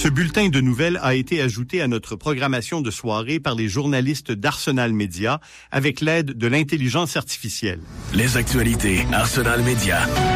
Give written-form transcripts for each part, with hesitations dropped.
Ce bulletin de nouvelles a été ajouté à notre programmation de soirée par les journalistes d'Arsenal Média avec l'aide de l'intelligence artificielle. Les actualités Arsenal Média.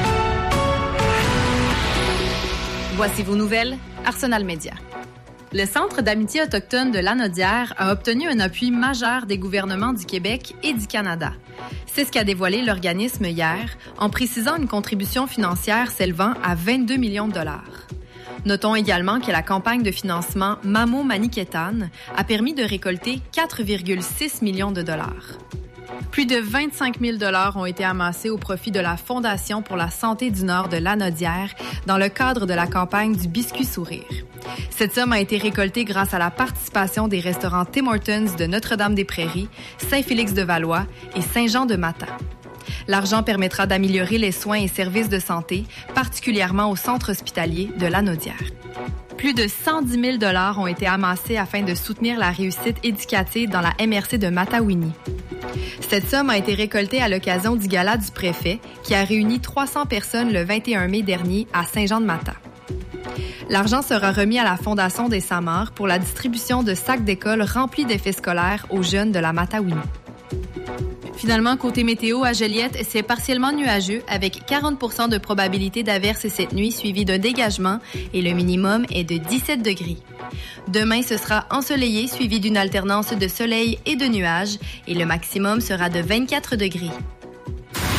Voici vos nouvelles, Arsenal Média. Le Centre d'amitié autochtone de Lanaudière a obtenu un appui majeur des gouvernements du Québec et du Canada. C'est ce qu'a dévoilé l'organisme hier, en précisant une contribution financière s'élevant à 22 millions de dollars. Notons également que la campagne de financement Mamo Maniketan a permis de récolter 4,6 millions de dollars. Plus de 25 000 $ ont été amassés au profit de la Fondation pour la santé du Nord de Lanaudière dans le cadre de la campagne du Biscuit Sourire. Cette somme a été récoltée grâce à la participation des restaurants Tim Hortons de Notre-Dame-des-Prairies, Saint-Félix-de-Valois et Saint-Jean-de-Matha. L'argent permettra d'améliorer les soins et services de santé, particulièrement au centre hospitalier de Lanaudière. Plus de 110 000 $ ont été amassés afin de soutenir la réussite éducative dans la MRC de Matawini. Cette somme a été récoltée à l'occasion du gala du préfet, qui a réuni 300 personnes le 21 mai dernier à Saint-Jean-de-Matha. L'argent sera remis à la Fondation des Samars pour la distribution de sacs d'école remplis d'effets scolaires aux jeunes de la Matawini. Finalement, côté météo, à Joliette, c'est partiellement nuageux avec 40 % de probabilité d'averse cette nuit suivie d'un dégagement et le minimum est de 17 degrés. Demain, ce sera ensoleillé suivi d'une alternance de soleil et de nuages et le maximum sera de 24 degrés.